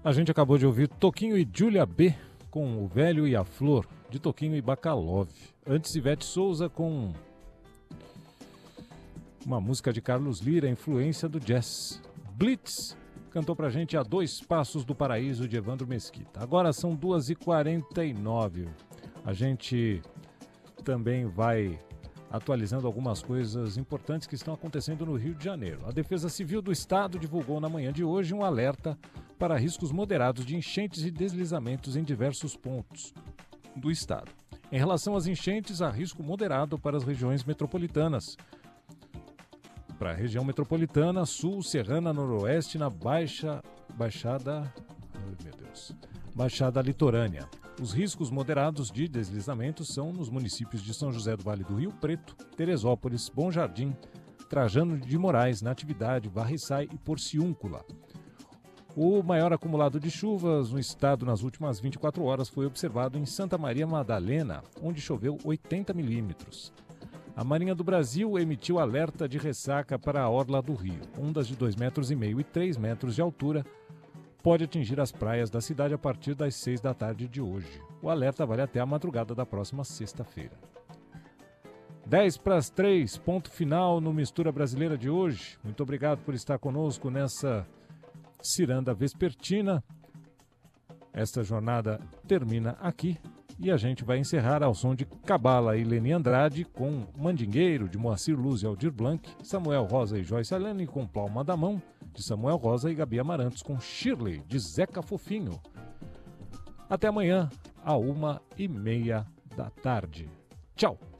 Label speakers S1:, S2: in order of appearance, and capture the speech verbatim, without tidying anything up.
S1: A gente acabou de ouvir Toquinho e Júlia B com O Velho e a Flor, de Toquinho e Bacalov. Antes, Ivete Souza com uma música de Carlos Lira, influência do jazz. Blitz cantou pra gente A Dois Passos do Paraíso, de Evandro Mesquita. Agora são duas e quarenta e nove. A gente também vai atualizando algumas coisas importantes que estão acontecendo no Rio de Janeiro. A Defesa Civil do Estado divulgou na manhã de hoje um alerta para riscos moderados de enchentes e deslizamentos em diversos pontos do estado. Em relação às enchentes, há risco moderado para as regiões metropolitanas. Para a região metropolitana, sul, serrana, noroeste, na baixa, baixada, ai meu Deus, baixada litorânea. Os riscos moderados de deslizamentos são nos municípios de São José do Vale do Rio Preto, Teresópolis, Bom Jardim, Trajano de Moraes, Natividade, Varriçai e Porciúncula. O maior acumulado de chuvas no estado nas últimas vinte e quatro horas foi observado em Santa Maria Madalena, onde choveu oitenta milímetros. A Marinha do Brasil emitiu alerta de ressaca para a orla do Rio. Ondas de dois metros e meio e três metros de altura pode atingir as praias da cidade a partir das seis da tarde de hoje. O alerta vale até a madrugada da próxima sexta-feira. dez para as três, ponto final no Mistura Brasileira de hoje. Muito obrigado por estar conosco nessa ciranda vespertina. Esta jornada termina aqui e a gente vai encerrar ao som de Cabala e Leni Andrade com Mandingueiro, de Moacir Luz e Aldir Blanc, Samuel Rosa e Joyce Alane com Palma da Mão, de Samuel Rosa e Gabi Amarantos com Shirley, de Zeca Fofinho. Até amanhã, a uma e meia da tarde. Tchau!